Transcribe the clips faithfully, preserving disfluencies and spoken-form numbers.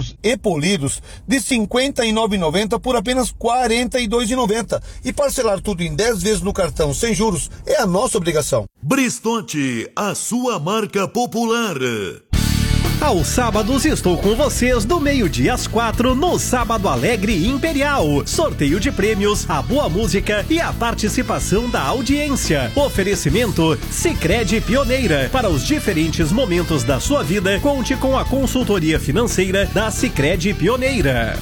lavados e polidos de cinquenta e nove reais e noventa centavos por apenas quarenta e dois reais e noventa centavos. E parcelar tudo em dez vezes no cartão sem juros é a nossa obrigação. Bristonte, a sua marca popular. Aos sábados estou com vocês do meio-dia às quatro no Sábado Alegre Imperial. Sorteio de prêmios, a boa música e a participação da audiência. Oferecimento Sicredi Pioneira. Para os diferentes momentos da sua vida, conte com a consultoria financeira da Sicredi Pioneira.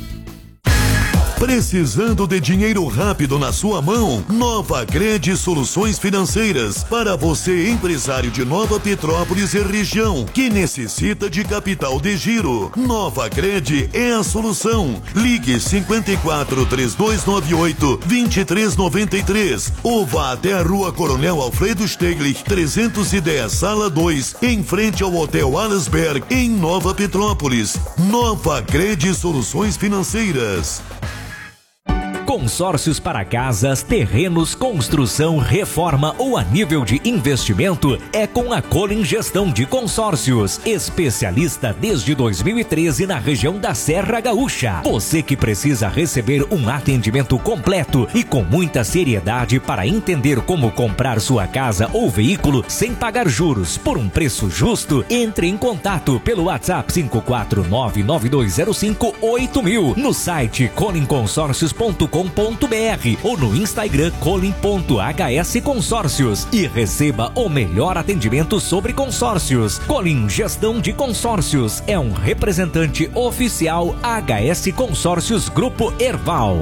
Precisando de dinheiro rápido na sua mão? Nova Cred Soluções Financeiras. Para você, empresário de Nova Petrópolis e região, que necessita de capital de giro. Nova Cred é a solução. Ligue cinquenta e quatro, três dois nove oito, vinte e três noventa e três ou vá até a Rua Coronel Alfredo Steglich, trezentos e dez, Sala dois, em frente ao Hotel Alasberg, em Nova Petrópolis. Nova Cred Soluções Financeiras. Consórcios para casas, terrenos, construção, reforma ou a nível de investimento é com a Colin Gestão de Consórcios, especialista desde dois mil e treze na região da Serra Gaúcha. Você que precisa receber um atendimento completo e com muita seriedade para entender como comprar sua casa ou veículo sem pagar juros por um preço justo, entre em contato pelo WhatsApp cinco quatro nove, nove dois zero cinco, oito mil, no site colin consórcios ponto com ponto b r ou no Instagram colin ponto h s consórcios e receba o melhor atendimento sobre consórcios. Colin Gestão de Consórcios é um representante oficial H S Consórcios Grupo Erval.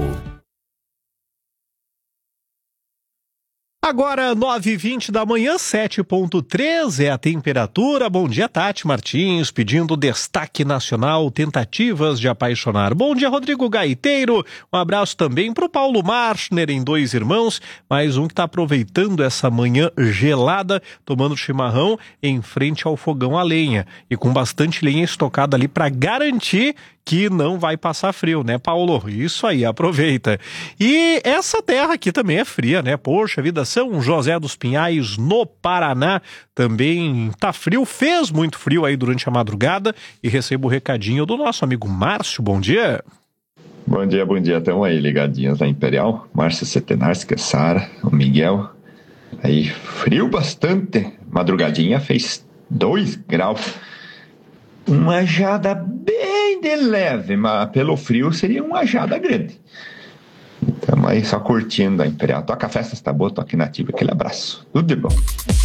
Agora, nove e vinte da manhã, sete ponto três é a temperatura. Bom dia, Tati Martins, pedindo destaque nacional, tentativas de apaixonar. Bom dia, Rodrigo Gaiteiro. Um abraço também para o Paulo Marchner, em Dois Irmãos. Mais um que está aproveitando essa manhã gelada, tomando chimarrão em frente ao fogão a lenha. E com bastante lenha estocada ali para garantir que não vai passar frio, né, Paulo? Isso aí, aproveita. E essa terra aqui também é fria, né? Poxa vida, São José dos Pinhais, no Paraná, também tá frio, fez muito frio aí durante a madrugada, e recebo o recadinho do nosso amigo Márcio. Bom dia. Bom dia, bom dia. Estão aí ligadinhos na Imperial. Márcio Setenarski, Sara, o Miguel. Aí, frio bastante. Madrugadinha fez dois graus. Uma geada bem de leve, mas pelo frio seria uma geada grande. Estamos aí só curtindo a Imperial. Toca a festa, está boa, toque nativa. Aquele abraço. Tudo de bom.